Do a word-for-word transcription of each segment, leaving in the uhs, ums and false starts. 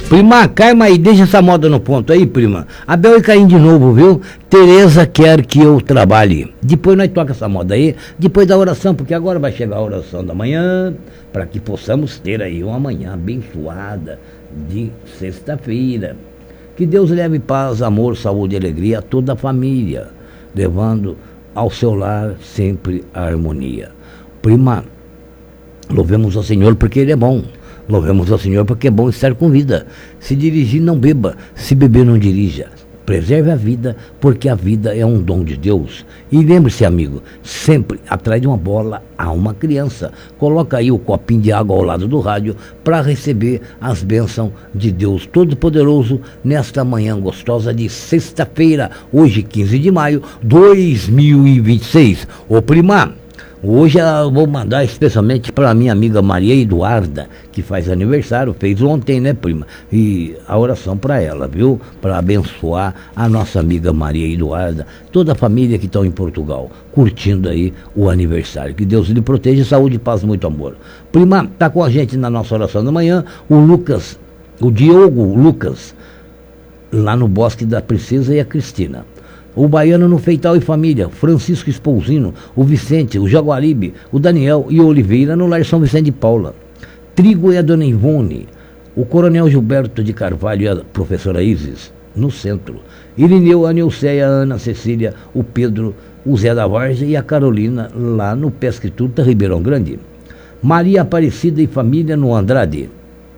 Prima, Carma aí, deixa essa moda no ponto aí, prima. Abel e Caim de novo, viu? Tereza quer que eu trabalhe. Depois nós toca essa moda aí, depois da oração, porque agora vai chegar a oração da manhã, para que possamos ter aí uma manhã abençoada de sexta-feira. Que Deus leve paz, amor, saúde e alegria a toda a família, levando ao seu lar sempre a harmonia. Prima, louvemos ao Senhor porque Ele é bom. Louvemos ao Senhor porque é bom estar com vida. Se dirigir, não beba. Se beber, não dirija. Preserve a vida, porque a vida é um dom de Deus. E lembre-se, amigo, sempre atrás de uma bola há uma criança. Coloca aí o copinho de água ao lado do rádio para receber as bênçãos de Deus Todo-Poderoso nesta manhã gostosa de sexta-feira, hoje quinze de maio de dois mil e vinte e seis. Ô prima, hoje eu vou mandar especialmente para minha amiga Maria Eduarda, que faz aniversário, fez ontem, né, prima? E a oração para ela, viu? Para abençoar a nossa amiga Maria Eduarda, toda a família que está em Portugal, curtindo aí o aniversário. Que Deus lhe proteja, saúde, paz, muito amor. Prima, tá com a gente na nossa oração da manhã o Lucas, o Diogo Lucas, lá no Bosque da Princesa e a Cristina. O Baiano no Feital e Família, Francisco Espousino, o Vicente, o Jaguaribe, o Daniel e o Oliveira no Lar São Vicente de Paula. Trigo e a Dona Ivone, o Coronel Gilberto de Carvalho e a Professora Isis, no centro. Irineu, a Nilceia, a Ana Cecília, o Pedro, o Zé da Várzea e a Carolina, lá no Pesquituta, Ribeirão Grande. Maria Aparecida e Família no Andrade.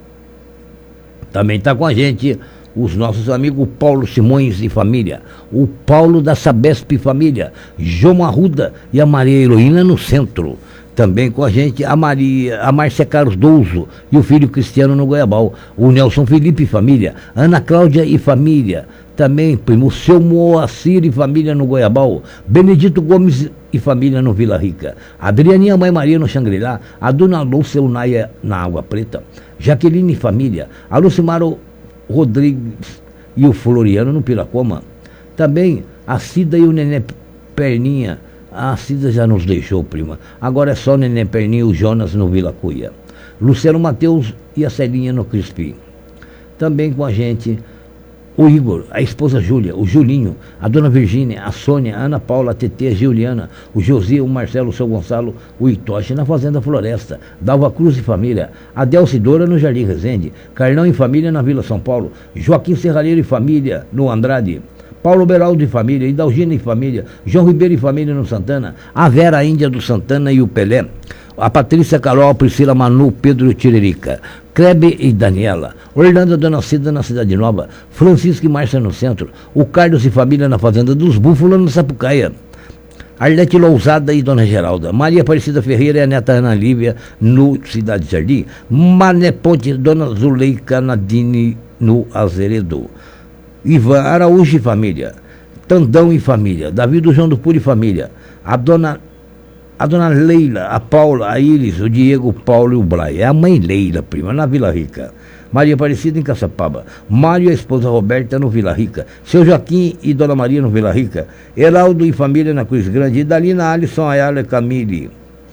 Também está com a gente os nossos amigos Paulo Simões e família, o Paulo da Sabesp e família, João Arruda e a Maria Heroína no centro. Também com a gente a Maria, a Márcia Cardoso e o filho Cristiano no Goiabal, o Nelson Felipe e família, Ana Cláudia e família. Também, primo, o seu Moacir e família no Goiabal, Benedito Gomes e família no Vila Rica, Adrianinha Mãe Maria no Xangri-Lá, a Dona Lúcia Unaia na Água Preta, Jaqueline e família, a Lucimaro Rodrigues e o Floriano no Piracoma. Também a Cida e o Nenê Perninha. A Cida já nos deixou, prima. Agora é só o Nenê Perninha e o Jonas no Vila Cuia. Luciano Mateus e a Celinha no Crispim. Também com a gente o Igor, a esposa Júlia, o Julinho, a Dona Virgínia, a Sônia, a Ana Paula, a Tetê, a Juliana, o Josi, o Marcelo, o seu Gonçalo, o Itoche na Fazenda Floresta, Dalva Cruz e família, a Delcidora no Jardim Resende, Carlão e família na Vila São Paulo, Joaquim Serralheiro e família no Andrade, Paulo Beraldo e família, Idalgina e família, João Ribeiro e família no Santana, a Vera Índia do Santana e o Pelé, a Patrícia Carol, Priscila Manu, Pedro Tiririca, Klebe e Daniela, Orlando Dona Cida na Cidade Nova, Francisco e Márcia no centro, o Carlos e família na Fazenda dos Búfalos no Sapucaia, Arlete Lousada e Dona Geralda, Maria Aparecida Ferreira e a neta Ana Lívia no Cidade Jardim, Mané Ponte, Dona Zuleika Nadine no Azeredo, Ivan Araújo e família, Tandão e família, Davi do João do Puro e família, a Dona A Dona Leila, a Paula, a Iris, o Diego, o Paulo e o Blay. É a mãe Leila, prima, na Vila Rica. Maria Aparecida em Caçapava. Mário e a esposa Roberta no Vila Rica. Seu Joaquim e Dona Maria no Vila Rica. Heraldo e família na Cruz Grande. Idalina, Alisson, Ayala e Camille.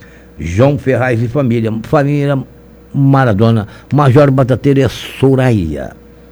João Ferraz e família. Família Maradona. Major Batateira e a Soraya.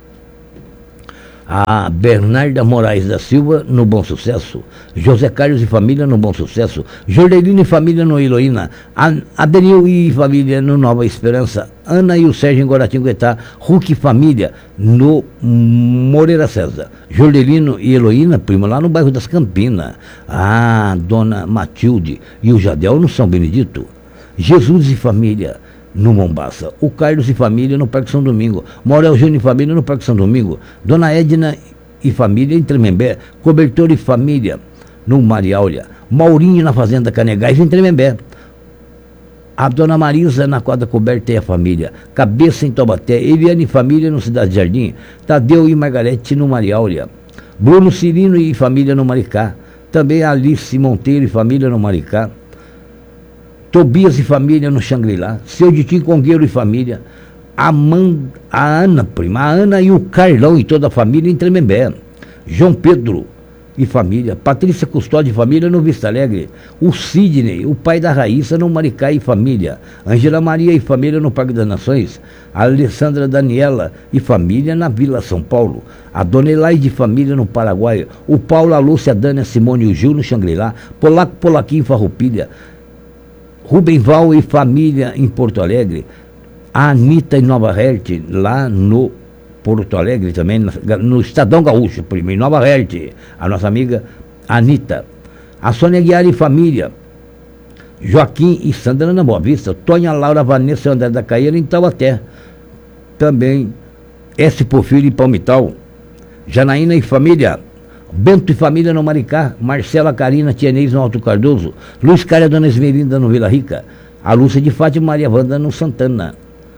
A Bernarda Moraes da Silva no Bom Sucesso, José Carlos e família no Bom Sucesso, Jordelino e família no Heloína, Adenil e família no Nova Esperança, Ana e o Sérgio em Guaratinguetá, Hulk e família no Moreira César, Jordelino e Heloína, prima, lá no bairro das Campinas, a Dona Matilde e o Jadel no São Benedito, Jesus e família no Mombaça, o Carlos e família no Parque São Domingo, Morel Júnior e família no Parque São Domingo, Dona Edna e família em Tremembé, Cobertor e família no Mariáulia, Maurinho na Fazenda Canegais em Tremembé, a Dona Marisa na Quadra Coberta e a família, Cabeça em Taubaté, Eliane e família no Cidade Jardim, Tadeu e Margarete no Mariáulia, Bruno Cirino e família no Maricá, também Alice Monteiro e família no Maricá, Tobias e família no Xangri-Lá, Seu Ditim Congueiro e família, a, Man, a Ana, prima, a Ana e o Carlão e toda a família em Tremembé, João Pedro e família. Patrícia Custódio e família no Vista Alegre. O Sidney, o pai da Raíssa no Maricá e família. Angela Maria e família no Parque das Nações. A Alessandra Daniela e família na Vila São Paulo. A Dona Elaide e família no Paraguai. O Paulo, a Lúcia, a Dani, a Simone e o Gil no Xangri-Lá. Polaco, Polaquinho e Farroupilha. Rubem Val e família em Porto Alegre. A Anitta e Nova Herte lá no Porto Alegre também, no Estadão Gaúcho, prima, em Nova Herte, a nossa amiga Anitta. A Sônia Guiar e família, Joaquim e Sandra na Boa Vista, Tonha, Laura, Vanessa e André da Caíra em Taubaté. Também S. Porfírio e Palmital. Janaína e família, Bento e família no Maricá, Marcela, Karina, Tienês no Alto Cardoso, Luiz Cária, Dona Esmerinda no Vila Rica, a Lúcia de Fátima e Maria Wanda no Santana.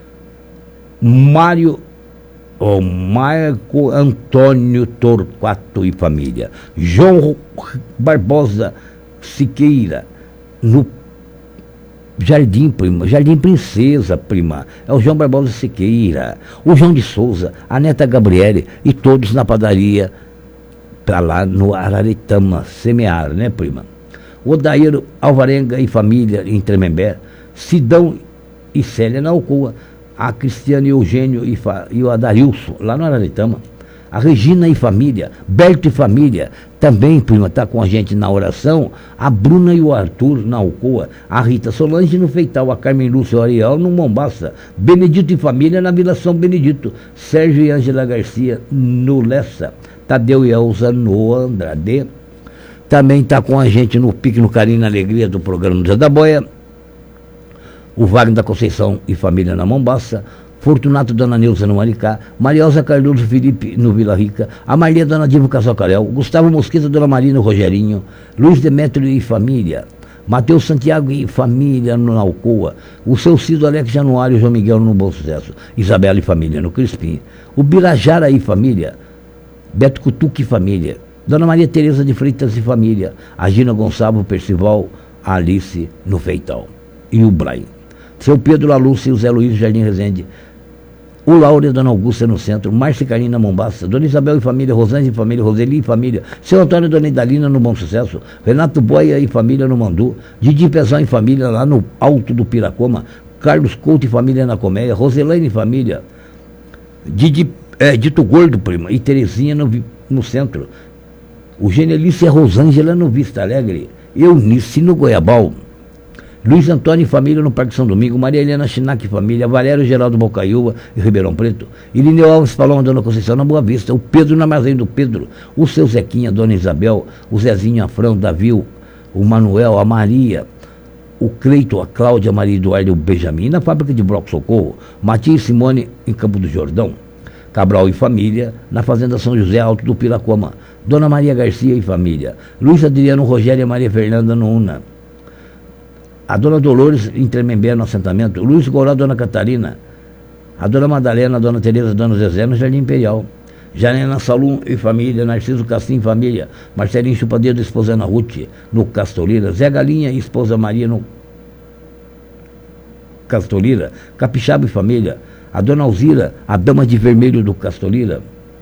Mário O Marco Antônio Torquato e família. João Barbosa Siqueira, no Jardim, prima. Jardim Princesa, prima. É o João Barbosa Siqueira. O João de Souza, a neta Gabriele e todos na padaria pra lá no Araritama, semear, né, prima? O Odair Alvarenga e família em Tremembé. Sidão e Célia na Alcoa. A Cristiane Eugênio e, e o Adarilson, lá no Araritama. A Regina e família, Berto e família, também, prima, está com a gente na oração. A Bruna e o Arthur na Alcoa. A Rita Solange no Feital. A Carmen Lúcia e o Ariel no Mombaça. Benedito e família na Vila São Benedito. Sérgio e Ângela Garcia no Lessa. Tadeu e Elza no Andrade. Também está com a gente no Pique, no Carinho, na Alegria do programa do Zé da Boia. O Wagner da Conceição e família na Mombaça, Fortunato Dona Nilza no Maricá, Mariosa Cardoso Felipe no Vila Rica, a Maria Dona Divo Casalcarel, Gustavo Mosquita Dona Maria no Rogerinho, Luiz Demétrio e família, Matheus Santiago e família no Alcoa, o seu Cido Alex Januário e João Miguel no Bom Sucesso, Isabela e família no Crispim, o Birajara e família, Beto Cutuque e família, Dona Maria Tereza de Freitas e família, a Gina Gonçalves Percival, a Alice no Feital e o Brian. Seu Pedro, a Lúcia e o Zé Luiz Jardim Resende. O Laura e a Dona Augusta no centro. Márcia e Carlinha na Mombaça. Dona Isabel e família. Rosângela e família. Roseli e família. Seu Antônio e Dona Idalina no Bom Sucesso. Renato Boia e família no Mandu. Didi Pezão e família lá no Alto do Piracoma. Carlos Couto e família na Colmeia. Roselaine e família. Didi, é, Dito Gordo, prima. E Terezinha no, no centro. O Genelice e a Rosângela no Vista Alegre. Eunice no Goiabal. Luiz Antônio e família no Parque São Domingo, Maria Helena Chinac e família, Valério Geraldo Bocaiúva e Ribeirão Preto, Irineu Alves Paloma, Dona Conceição na Boa Vista, o Pedro na Armazém do Pedro, o seu Zequinha, Dona Isabel, o Zezinho, Afrão, Davi, o Manuel, a Maria, o Cleito, a Cláudia, a Maria Eduardo e o Benjamin, na fábrica de Broco Socorro, Matias e Simone em Campo do Jordão, Cabral e família, na Fazenda São José Alto do Piracoma, Dona Maria Garcia e família, Luiz Adriano, Rogério e Maria Fernanda no Una, a Dona Dolores em Tremembé no assentamento, Luiz Goró, Dona Catarina, a Dona Madalena, a Dona Tereza, a Dona Zezé no Jardim Imperial, Janena Salum e família, Narciso Castim e família, Marcelinho Chupadeiro, esposa Ana Ruth no Castolira, Zé Galinha e esposa Maria no Castolira, Capixaba e família, a Dona Alzira, a Dama de Vermelho do Castolira,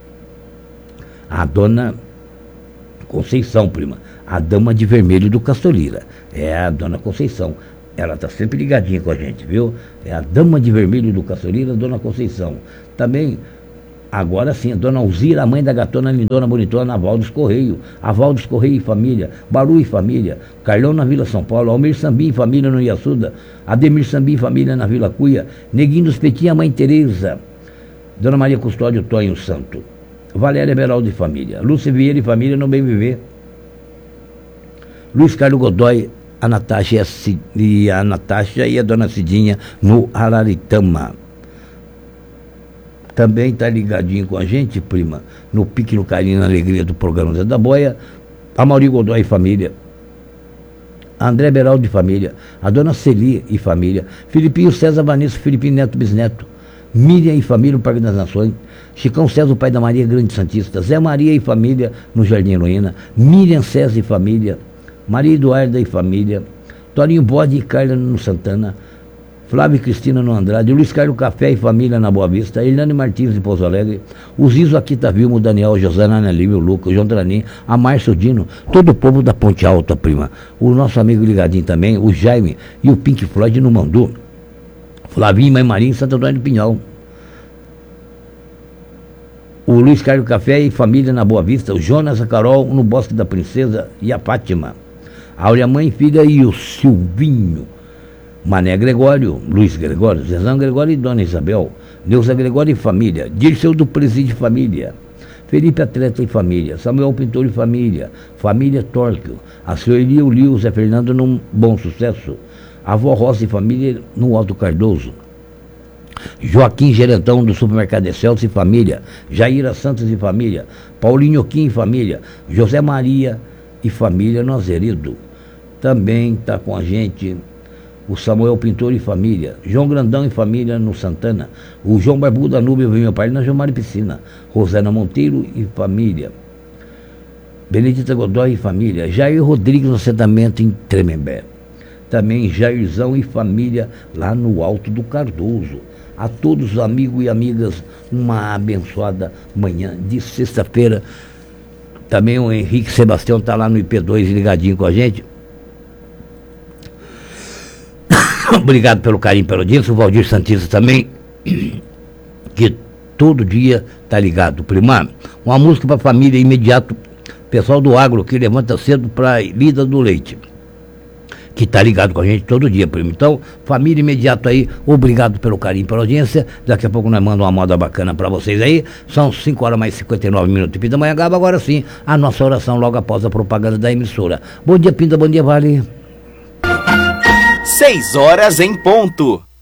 a Dona Conceição, prima, a Dama de Vermelho do Castolira, é a Dona Conceição, ela está sempre ligadinha com a gente, viu? É a Dama de Vermelho do Castolira, Dona Conceição. Também, agora sim, a Dona Alzira, a mãe da gatona lindona bonitona, a Valdes Correio, a Valdes Correio e família, Baru e família, Carlão na Vila São Paulo, Almir Sambim e família no Iassuda, Ademir Sambim e família na Vila Cuia, Neguinho dos Petinha, a mãe Tereza, Dona Maria Custódio Tonho Santo, Valéria Beraldo e família, Lúcia Vieira e família no Bem Viver, Luiz Carlos Godoy, a Natasha e a, Cid, e a Natasha e a Dona Cidinha no Araritama. Também está ligadinho com a gente, prima, no Pique, no Carinho, na Alegria do programa Zé da Boia, a Mauri Godoy e família, a André Beraldo e família, a Dona Celi e família, Filipinho César Vanessa, Filipinho Neto Bisneto, Miriam e família no Parque das Nações, Chicão César, o pai da Maria Grande Santista, Zé Maria e família no Jardim Heroína, Miriam César e família, Maria Eduarda e família, Torinho Bode e Carla no Santana, Flávio e Cristina no Andrade, Luiz Carlos Café e família na Boa Vista, Hernani Martins de Pouso Alegre, o Zizo Akita Vilmo, Daniel, José Nana Lívio, Lucas, João Tranim, a Márcio Dino, todo o povo da Ponte Alta, prima. O nosso amigo ligadinho também, o Jaime e o Pink Floyd no Mandu. Flavinho e Mãe Marinho, Santo Antônio de Pinhal. O Luiz Carlos Café e família na Boa Vista, o Jonas, a Carol no Bosque da Princesa e a Fátima. A Áurea Mãe, filha e o Silvinho. Mané Gregório, Luiz Gregório, Zezão Gregório e Dona Isabel, Neuza Gregório e família, Dirceu do Presídio e família, Felipe Atleta e família, Samuel Pintor e família, família Torquio, a Sueli, o Lio, Zé Fernando no Bom Sucesso, a avó Rosa e família no Alto Cardoso, Joaquim Gerentão do Supermercado Excelso e família, Jaira Santos e família, Paulinho Kim e família, José Maria e família no Azeredo. Também está com a gente o Samuel Pintor e família, João Grandão e família no Santana, o João Barbudo da Núbia, meu pai na Gilmar e Piscina, Rosana Monteiro e família, Benedita Godoy e família, Jair Rodrigues no assentamento em Tremembé, também Jairzão e família lá no Alto do Cardoso. A todos os amigos e amigas, uma abençoada manhã de sexta-feira. Também o Henrique Sebastião está lá no I P dois ligadinho com a gente. Obrigado pelo carinho, pela audiência. O Valdir Santista também, que todo dia tá ligado. Primar, uma música para a família imediato, pessoal do agro que levanta cedo para lida do leite, que tá ligado com a gente todo dia, primo. Então, família imediato aí, obrigado pelo carinho, pela audiência. Daqui a pouco nós mandamos uma moda bacana para vocês aí. São cinco horas mais cinquenta e nove minutos. Pinda Manhã Gaba, agora sim, a nossa oração logo após a propaganda da emissora. Bom dia, Pinda, bom dia, Vale. Seis horas em ponto.